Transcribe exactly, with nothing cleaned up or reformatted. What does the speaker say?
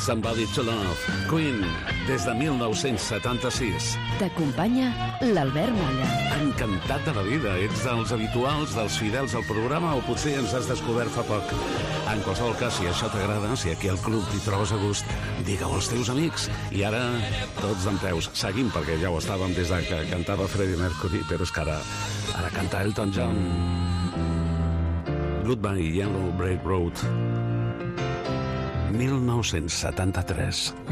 Somebody to Love, Queen, des de mil nou-cents setanta-sis. T'acompanya l'Albert Malla. Encantat de la vida. Ets dels habituals, dels fidels al programa, o potser ens has descobert fa poc. En qualsevol cas, si això t'agrada, si aquí al club t'hi trobes a gust, digue-ho als teus amics. I ara, tots dempeus. Seguim, perquè ja ho estàvem des de que cantava Freddie Mercury, però és que ara, ara canta Elton John. Goodbye, Yellow Brick Road. mil nou-cents setanta-tres.